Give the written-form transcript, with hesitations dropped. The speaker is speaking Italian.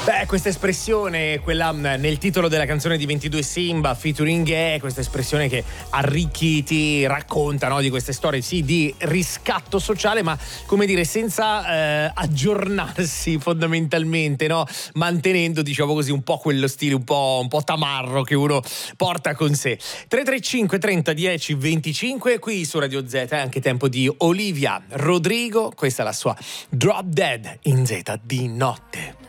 Beh, questa espressione, quella nel titolo della canzone di 22 Simba featuring Ghe, questa espressione che Arricchiti racconta, no, di queste storie sì di riscatto sociale, ma come dire senza aggiornarsi fondamentalmente, no, mantenendo diciamo così un po' quello stile un po' tamarro che uno porta con sé. 335 30 10 25 qui su Radio Z, è anche tempo di Olivia Rodrigo, questa è la sua Drop Dead in Z di notte.